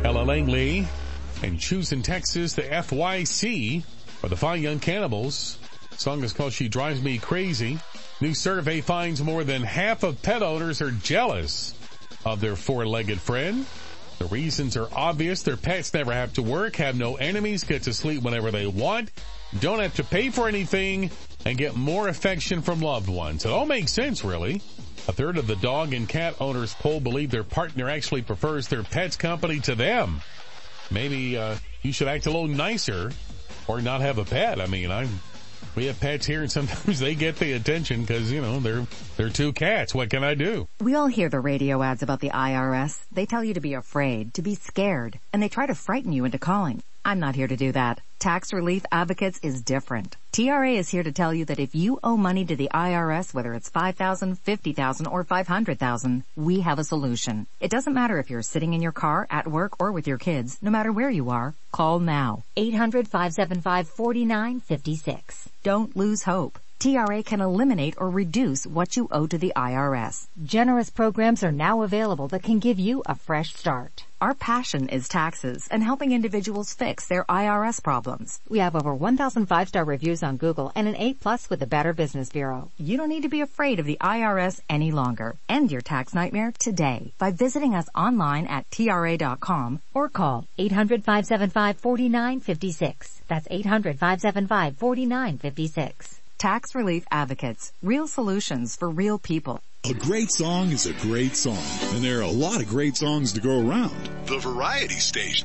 Ella Langley. And Choosing Texas, the FYC, or the Fine Young Cannibals. The song is called She Drives Me Crazy. New survey finds more than half of pet owners are jealous of their four-legged friend. The reasons are obvious. Their pets never have to work, have no enemies, get to sleep whenever they want, don't have to pay for anything, and get more affection from loved ones. It all makes sense, really. A third of the dog and cat owners polled believe their partner actually prefers their pet's company to them. Maybe you should act a little nicer or not have a pet. I mean, we have pets here and sometimes they get the attention because, you know, they're two cats. What can I do? We all hear the radio ads about the IRS. They tell you to be afraid, to be scared, and they try to frighten you into calling. I'm not here to do that. Tax Relief Advocates is different. TRA is here to tell you that if you owe money to the IRS, whether it's $5,000, $50,000, or $500,000, we have a solution. It doesn't matter if you're sitting in your car, at work, or with your kids. No matter where you are, call now. 800-575-4956. Don't lose hope. TRA can eliminate or reduce what you owe to the IRS. Generous programs are now available that can give you a fresh start. Our passion is taxes and helping individuals fix their IRS problems. We have over 1,000 5-star reviews on Google and an A+ with the Better Business Bureau. You don't need to be afraid of the IRS any longer. End your tax nightmare today by visiting us online at TRA.com or call 800-575-4956. That's 800-575-4956. Tax Relief Advocates. Real solutions for real people. A great song is a great song, and there are a lot of great songs to go around. The Variety Station